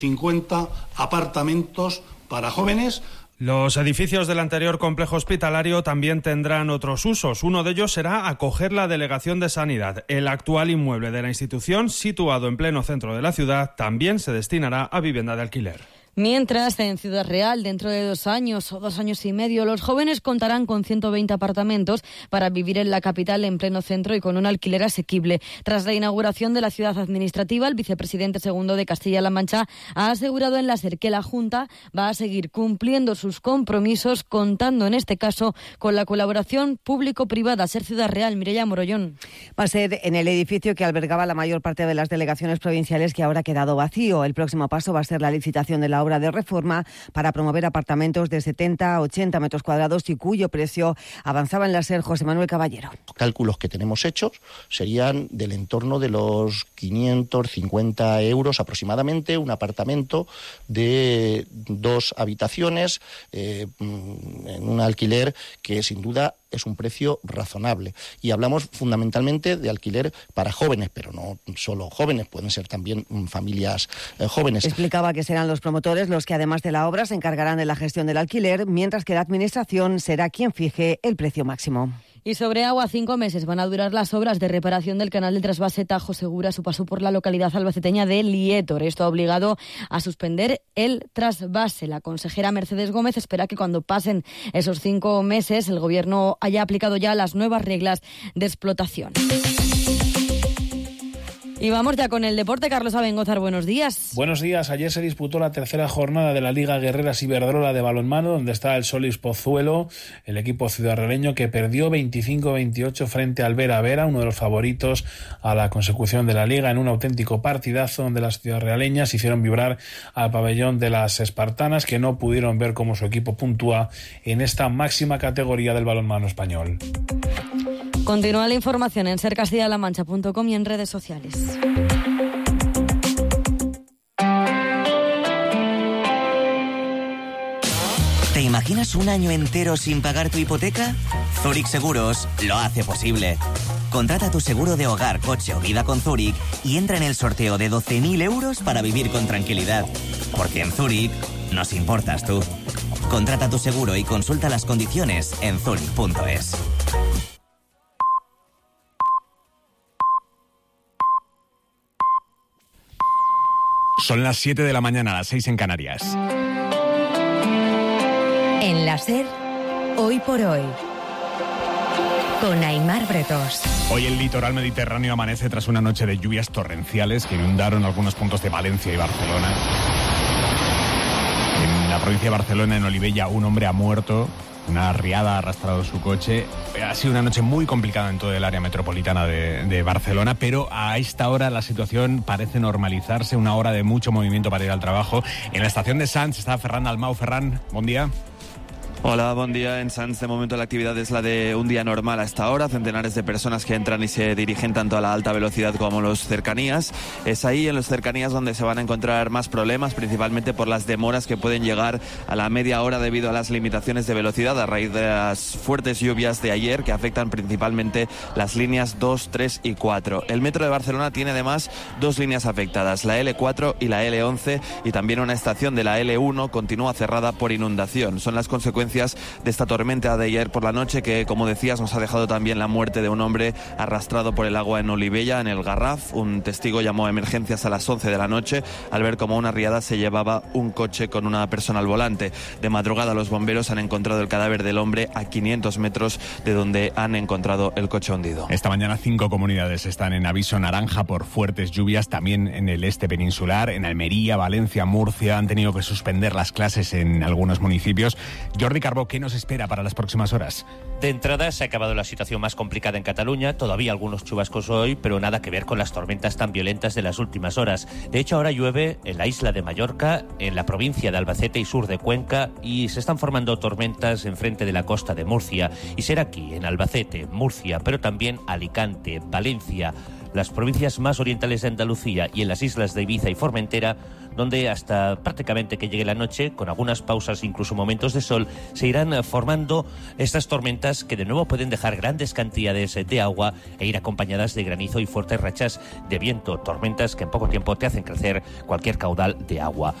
50 apartamentos para jóvenes. Los edificios del anterior complejo hospitalario también tendrán otros usos. Uno de ellos será acoger la Delegación de Sanidad. El actual inmueble de la institución, situado en pleno centro de la ciudad, también se destinará a vivienda de alquiler. Mientras, en Ciudad Real, dentro de 2 años o 2 años y medio, los jóvenes contarán con 120 apartamentos para vivir en la capital en pleno centro y con un alquiler asequible. Tras la inauguración de la ciudad administrativa, el vicepresidente segundo de Castilla-La Mancha ha asegurado en la SER que la Junta va a seguir cumpliendo sus compromisos, contando en este caso con la colaboración público-privada. SER Ciudad Real, Mireia Morollón. Va a ser en el edificio que albergaba la mayor parte de las delegaciones provinciales, que ahora ha quedado vacío. El próximo paso va a ser la licitación de la obra de reforma para promover apartamentos de 70 a 80 metros cuadrados y cuyo precio avanzaba en la SER José Manuel Caballero. Los cálculos que tenemos hechos serían del entorno de los 550 euros aproximadamente, un apartamento de 2 habitaciones en un alquiler que sin duda es un precio razonable. Y hablamos fundamentalmente de alquiler para jóvenes, pero no solo jóvenes, pueden ser también familias jóvenes. Explicaba que serán los promotores los que, además de la obra, se encargarán de la gestión del alquiler, mientras que la Administración será quien fije el precio máximo. Y sobre agua, 5 meses van a durar las obras de reparación del canal del trasvase Tajo Segura a su paso por la localidad albaceteña de Lietor. Esto ha obligado a suspender el trasvase. La consejera Mercedes Gómez espera que cuando pasen esos 5 meses el Gobierno haya aplicado ya las nuevas reglas de explotación. Y vamos ya con el deporte. Carlos Abengozar, buenos días. Buenos días. Ayer se disputó la tercera jornada de la Liga Guerreras Iberdrola de balonmano, donde está el Solís Pozuelo, el equipo ciudadrealeño, que perdió 25-28 frente al Vera Vera, uno de los favoritos a la consecución de la Liga, en un auténtico partidazo donde las ciudadrealeñas hicieron vibrar al pabellón de las espartanas, que no pudieron ver cómo su equipo puntúa en esta máxima categoría del balonmano español. Continúa la información en sercastillalamancha.com y en redes sociales. ¿Te imaginas un año entero sin pagar tu hipoteca? Zurich Seguros lo hace posible. Contrata tu seguro de hogar, coche o vida con Zurich y entra en el sorteo de 12.000 euros para vivir con tranquilidad. Porque en Zurich nos importas tú. Contrata tu seguro y consulta las condiciones en zurich.es. Son las 7 de la mañana, las 6 en Canarias. En la SER, hoy por hoy, con Aimar Bretos. Hoy el litoral mediterráneo amanece tras una noche de lluvias torrenciales que inundaron algunos puntos de Valencia y Barcelona. En la provincia de Barcelona, en Olivella, un hombre ha muerto. Una riada ha arrastrado su coche. Ha sido una noche muy complicada en todo el área metropolitana de Barcelona, pero a esta hora la situación parece normalizarse. Una hora de mucho movimiento para ir al trabajo. En la estación de Sants está Ferran Dalmau. Ferran, buen día. Hola, buen día. En Sants, de momento, la actividad es la de un día normal a esta hora. Centenares de personas que entran y se dirigen tanto a la alta velocidad como a los cercanías. Es ahí, en los cercanías, donde se van a encontrar más problemas, principalmente por las demoras que pueden llegar a la media hora debido a las limitaciones de velocidad a raíz de las fuertes lluvias de ayer, que afectan principalmente las líneas 2, 3 y 4. El metro de Barcelona tiene además 2 líneas afectadas, la L4 y la L11, y también una estación de la L1 continúa cerrada por inundación. Son las consecuencias de esta tormenta de ayer por la noche que, como decías, nos ha dejado también la muerte de un hombre arrastrado por el agua en Olivella, en el Garraf. Un testigo llamó a emergencias a las 11 de la noche al ver cómo una riada se llevaba un coche con una persona al volante. De madrugada los bomberos han encontrado el cadáver del hombre a 500 metros de donde han encontrado el coche hundido. Esta mañana 5 comunidades están en aviso naranja por fuertes lluvias, también en el este peninsular, en Almería, Valencia, Murcia. Han tenido que suspender las clases en algunos municipios. Jordi Carbó, ¿qué nos espera para las próximas horas? De entrada se ha acabado la situación más complicada en Cataluña, todavía algunos chubascos hoy, pero nada que ver con las tormentas tan violentas de las últimas horas. De hecho, ahora llueve en la isla de Mallorca, en la provincia de Albacete y sur de Cuenca, y se están formando tormentas enfrente de la costa de Murcia. Y será aquí, en Albacete, Murcia, pero también Alicante, Valencia, las provincias más orientales de Andalucía y en las islas de Ibiza y Formentera, donde hasta prácticamente que llegue la noche, con algunas pausas, incluso momentos de sol, se irán formando estas tormentas que de nuevo pueden dejar grandes cantidades de agua e ir acompañadas de granizo y fuertes rachas de viento, tormentas que en poco tiempo te hacen crecer cualquier caudal de agua.